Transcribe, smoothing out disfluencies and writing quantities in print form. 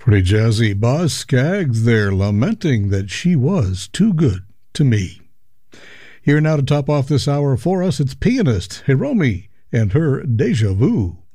Pretty jazzy. Boz Scaggs there, lamenting that she was too good to me. Here now to top off this hour for us, it's pianist Hiromi and her Deja Vu.